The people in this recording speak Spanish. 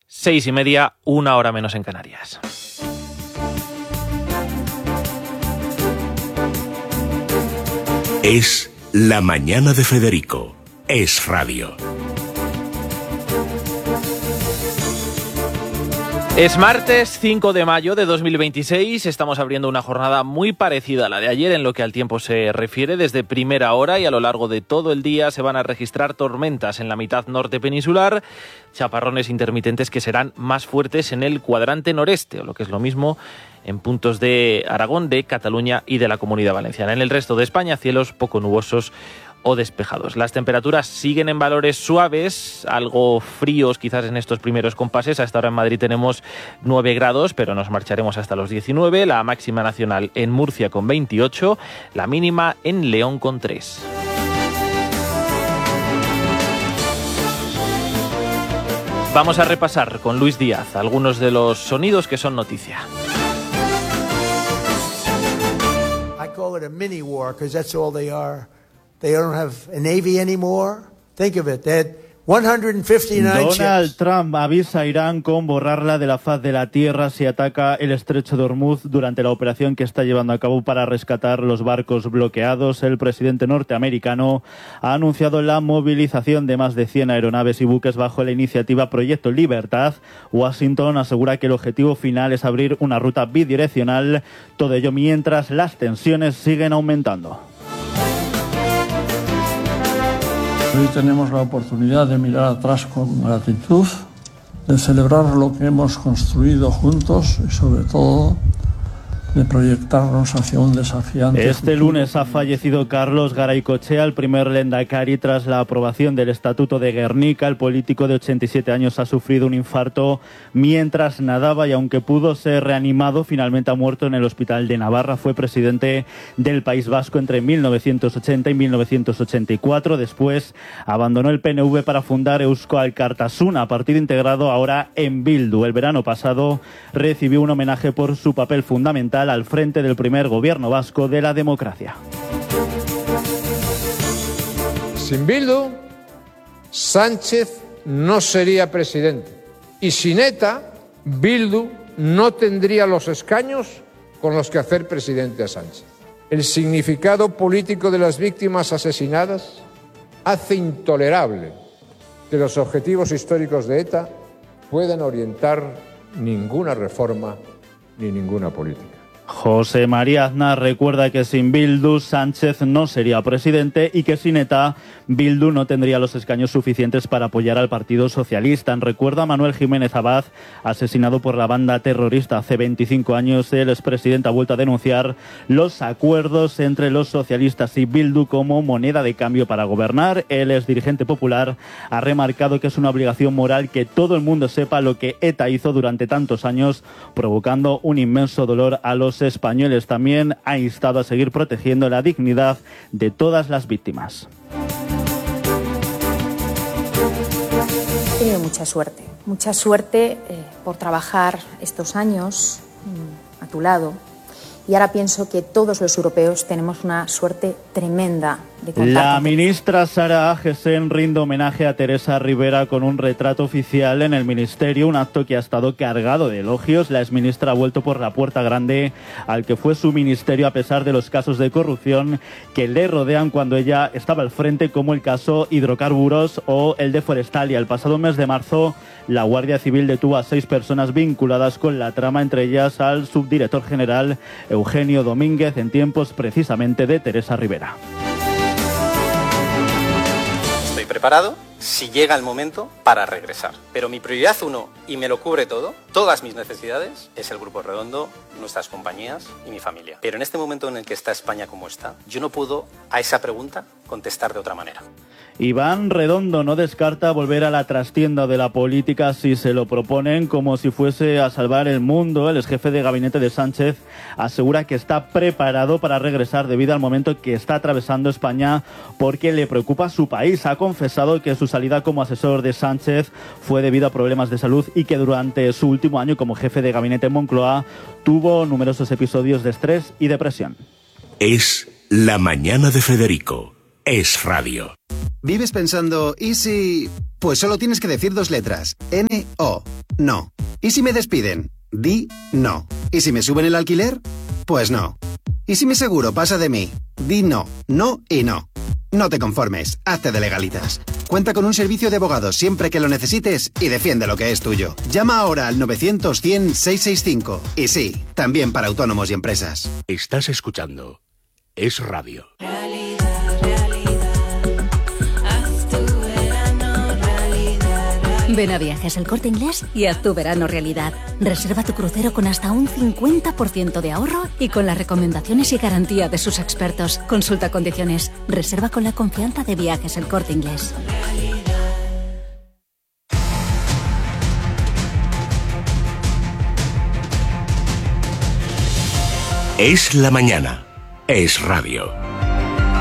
6:30, 1 hora menos en Canarias. Es La Mañana de Federico. Es radio. Es martes 5 de mayo de 2026, estamos abriendo una jornada muy parecida a la de ayer en lo que al tiempo se refiere. Desde primera hora y a lo largo de todo el día se van a registrar tormentas en la mitad norte peninsular, chaparrones intermitentes que serán más fuertes en el cuadrante noreste, o lo que es lo mismo en puntos de Aragón, de Cataluña y de la Comunidad Valenciana. En el resto de España, cielos poco nubosos o despejados. Las temperaturas siguen en valores suaves, algo fríos quizás en estos primeros compases. A esta hora en Madrid tenemos 9 grados, pero nos marcharemos hasta los 19. La máxima nacional en Murcia con 28, la mínima en León con 3. Vamos a repasar con Luis Díaz algunos de los sonidos que son noticia. I call it a mini war because that's all they are. They don't have a navy anymore. Think of it. They had 159 Donald ships. Trump avisa a Irán con borrarla de la faz de la tierra si ataca el estrecho de Hormuz durante la operación que está llevando a cabo para rescatar los barcos bloqueados. El presidente norteamericano ha anunciado la movilización de más de 100 aeronaves y buques bajo la iniciativa Proyecto Libertad. Washington asegura que el objetivo final es abrir una ruta bidireccional, todo ello mientras las tensiones siguen aumentando. Hoy tenemos la oportunidad de mirar atrás con gratitud, de celebrar lo que hemos construido juntos y sobre todo de proyectarnos hacia un desafiante Este futuro. lunes ha fallecido Carlos Garaycochea, el primer lehendakari tras la aprobación del Estatuto de Gernika. El político de 87 años ha sufrido un infarto mientras nadaba y aunque pudo ser reanimado, finalmente ha muerto en el hospital de Navarra. Fue presidente del País Vasco entre 1980 y 1984. Después abandonó el PNV para fundar Eusko Alkartasuna, partido integrado ahora en Bildu. El verano pasado recibió un homenaje por su papel fundamental al frente del primer gobierno vasco de la democracia. Sin Bildu, Sánchez no sería presidente. Y sin ETA, Bildu no tendría los escaños con los que hacer presidente a Sánchez. El significado político de las víctimas asesinadas hace intolerable que los objetivos históricos de ETA puedan orientar ninguna reforma ni ninguna política. José María Aznar recuerda que sin Bildu Sánchez no sería presidente y que sin ETA Bildu no tendría los escaños suficientes para apoyar al Partido Socialista. Recuerda a Manuel Jiménez Abad, asesinado por la banda terrorista hace 25 años. El expresidente ha vuelto a denunciar los acuerdos entre los socialistas y Bildu como moneda de cambio para gobernar. El exdirigente popular ha remarcado que es una obligación moral que todo el mundo sepa lo que ETA hizo durante tantos años, provocando un inmenso dolor a los españoles. También ha instado a seguir protegiendo la dignidad de todas las víctimas. He tenido mucha suerte por trabajar estos años a tu lado. Y ahora pienso que todos los europeos tenemos una suerte tremenda de contar. La ministra Sara Agesen rinde homenaje a Teresa Rivera con un retrato oficial en el ministerio, un acto que ha estado cargado de elogios. La exministra ha vuelto por la puerta grande al que fue su ministerio a pesar de los casos de corrupción que le rodean cuando ella estaba al frente, como el caso Hidrocarburos o el de Forestalia. El pasado mes de marzo, la Guardia Civil detuvo a 6 personas vinculadas con la trama, entre ellas al subdirector general Eugenio Domínguez, en tiempos precisamente de Teresa Rivera. Estoy preparado, si llega el momento, para regresar. Pero mi prioridad 1, y me lo cubre todo, todas mis necesidades, es el Grupo Redondo, nuestras compañías y mi familia. Pero en este momento en el que está España como está, yo no puedo a esa pregunta contestar de otra manera. Iván Redondo no descarta volver a la trastienda de la política si se lo proponen, como si fuese a salvar el mundo. El exjefe de gabinete de Sánchez asegura que está preparado para regresar debido al momento que está atravesando España porque le preocupa su país. Ha confesado que su salida como asesor de Sánchez fue debido a problemas de salud y que durante su último año como jefe de gabinete en Moncloa tuvo numerosos episodios de estrés y depresión. Es La Mañana de Federico. Es radio. ¿Vives pensando, y si...? Pues solo tienes que decir 2 letras, N-O. no. ¿Y si me despiden? Di no. ¿Y si me suben el alquiler? Pues no. ¿Y si mi seguro pasa de mí? Di no, no y no. No te conformes, hazte de Legalitas. Cuenta con un servicio de abogados siempre que lo necesites y defiende lo que es tuyo. Llama ahora al 900-100-665. Y sí, también para autónomos y empresas. Estás escuchando Es Radio. Ven a Viajes El Corte Inglés y haz tu verano realidad. Reserva tu crucero con hasta un 50% de ahorro y con las recomendaciones y garantía de sus expertos. Consulta condiciones. Reserva con la confianza de Viajes El Corte Inglés. Es la mañana. Es Radio.